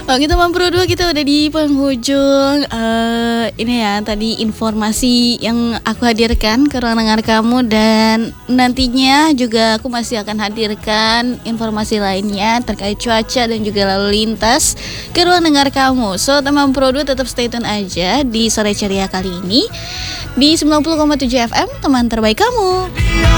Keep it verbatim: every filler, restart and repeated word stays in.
Oke teman Pro dua, kita udah di penghujung uh, ini ya, tadi informasi yang aku hadirkan ke ruang dengar kamu. Dan nantinya juga aku masih akan hadirkan informasi lainnya terkait cuaca dan juga lalu lintas ke ruang dengar kamu. So teman Pro dua tetap stay tune aja di Sore Ceria kali ini di sembilan puluh koma tujuh F M, teman terbaik kamu.